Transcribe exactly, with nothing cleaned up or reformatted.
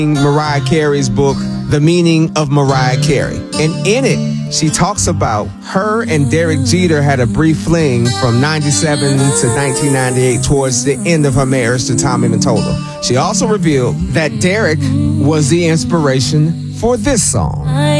Mariah Carey's book, The Meaning of Mariah Carey. And in it, she talks about her and Derek Jeter had a brief fling from ninety-seven to nineteen ninety-eight towards the end of her marriage to Tommy Mottola. She also revealed that Derek was the inspiration for this song.